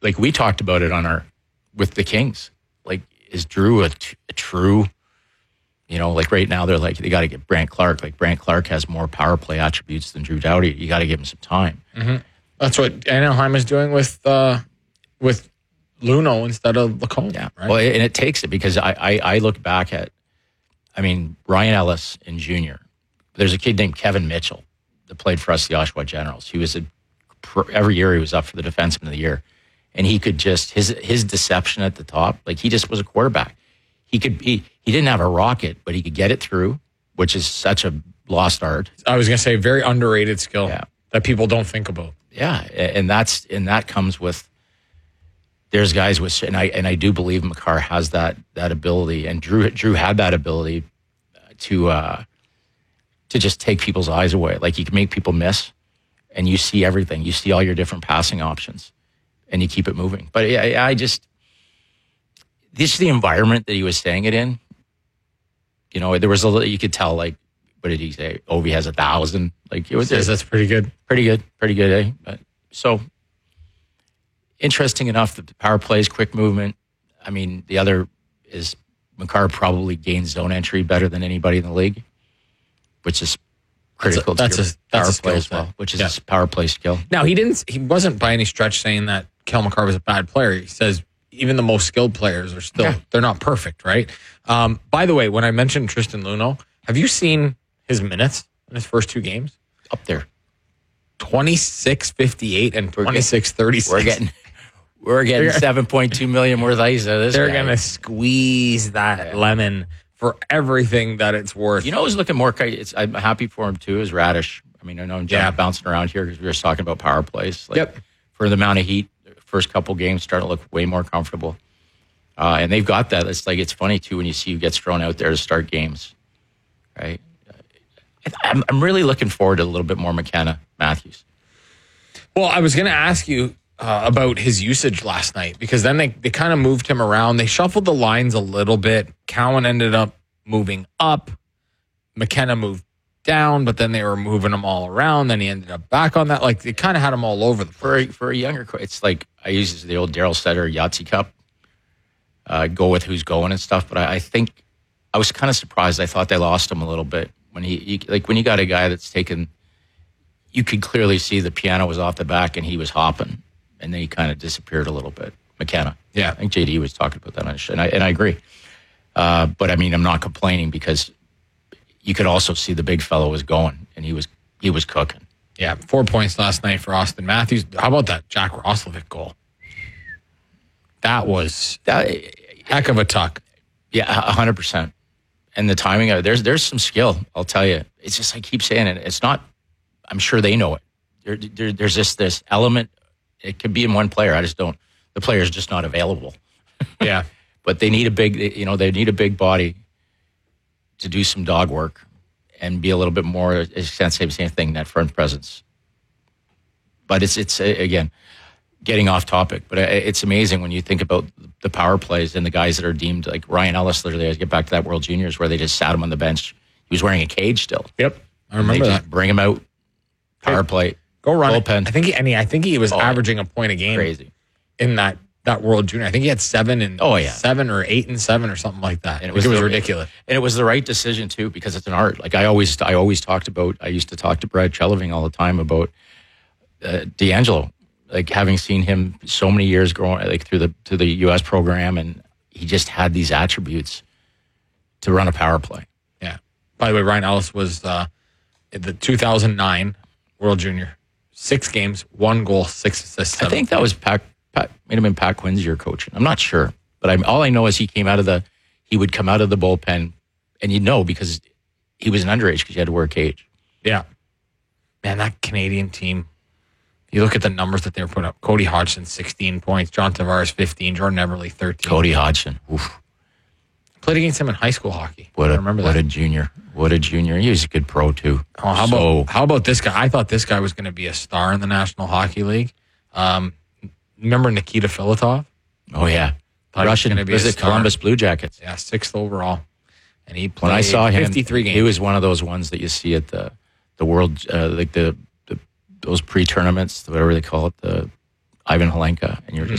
like we talked about it with the Kings. Like, is Drew a true, like right now they're like, they got to get Brandt Clarke. Like Brandt Clarke has more power play attributes than Drew Doughty. You got to give him some time. Mm-hmm. That's what Anaheim is doing with Luno instead of Lacombe. Yeah. Right? Well, and it takes it because I look back at, Ryan Ellis in junior. There's a kid named Kevin Mitchell that played for us, the Oshawa Generals. He was every year he was up for the Defenseman of the Year. And he could just, his deception at the top, like he just was a quarterback. He didn't have a rocket, but he could get it through, which is such a lost art. I was going to say very underrated skill that people don't think about. Yeah. And that comes with, there's guys with, and I do believe Makar has that ability, and Drew had that ability to just take people's eyes away. Like you can make people miss, and you see everything. You see all your different passing options, and you keep it moving. But this is the environment that he was saying it in. There was you could tell, like, what did he say? Ovi has 1,000. Like it was. That's pretty good. Pretty good, eh? So. Interesting enough, the power plays, quick movement. The other is Makar probably gains zone entry better than anybody in the league, which is critical to your power play as well, which is a power play skill. Now, he wasn't by any stretch saying that Cale Makar was a bad player. He says even the most skilled players are still, they're not perfect, right? By the way, when I mentioned Tristan Luno, have you seen his minutes in his first two games? Up there. 26.58 and 26.36. We're getting $7.2 million worth of ice out of this. They're going to squeeze that lemon for everything that it's worth. Who's looking more? I'm happy for him too. Is Radish? I know I'm bouncing around here because we were just talking about power plays. For the amount of heat, first couple games starting to look way more comfortable, and they've got that. It's funny too when you see who gets thrown out there to start games, right? I'm really looking forward to a little bit more McKenna Matthews. Well, I was going to ask you about his usage last night, because then they kind of moved him around. They shuffled the lines a little bit. Cowan ended up moving up. McKenna moved down, but then they were moving him all around. Then he ended up back on that. Like, they kind of had him all over the place. For a younger, it's like I use the old Daryl Sutter Yahtzee Cup. Go with who's going and stuff. But I think I was kind of surprised. I thought they lost him a little bit when when you got a guy that's taken. You could clearly see the piano was off the back and he was hopping. And then he kind of disappeared a little bit. McKenna. Yeah. I think JD was talking about that on his show. And I agree. But I'm not complaining, because you could also see the big fellow was going, and he was cooking. Yeah, 4 points last night for Austin Matthews. How about that Jack Roslovic goal? That was heck of a tuck. Yeah, 100%. And the timing of it, there's some skill, I'll tell you. It's just, I keep saying it. It's not, I'm sure they know it. There's just this element. It could be in one player. I just don't. The player's just not available. Yeah, but they need a big. They need a big body to do some dog work and be a little bit more. Same thing, that front presence. But it's again getting off topic. But it's amazing when you think about the power plays and the guys that are deemed, like Ryan Ellis. Literally, I get back to that World Juniors where they just sat him on the bench. He was wearing a cage still. Yep, I remember that. Bring him out. Power play. Go run bullpen. It. I think he was averaging a point a game. Crazy. In that World Junior. I think he had 7 and 7 or 8 and 7 or something like that. And it was ridiculous. And it was the right decision too, because it's an art. Like I always talked about. I used to talk to Brad Cheloving all the time about D'Angelo, like having seen him so many years growing, like through the U.S. program, and he just had these attributes to run a power play. Yeah. By the way, Ryan Ellis was the 2009 World Junior. 6 games, 1 goal, 6 assists. 7 I think that was Pat might have been Pat Quinn's year coaching. I'm not sure, but all I know is he would come out of the bullpen, and because he was an underage because he had to wear a cage. Yeah, man, that Canadian team. You look at the numbers that they were putting up. Cody Hodgson, 16 points. John Tavares, 15. Jordan Eberle, 13. Cody Hodgson. Oof. Played against him in high school hockey. What a junior. What a junior. He was a good pro, too. Oh, how about this guy? I thought this guy was going to be a star in the National Hockey League. Remember Nikita Filatov? Oh, yeah. Russian. Was it Columbus Blue Jackets? Yeah, 6th overall. And he played when I saw him, 53 games. He was one of those ones that you see at the world, like those pre-tournaments, whatever they call it, the Ivan Halenka. And you're just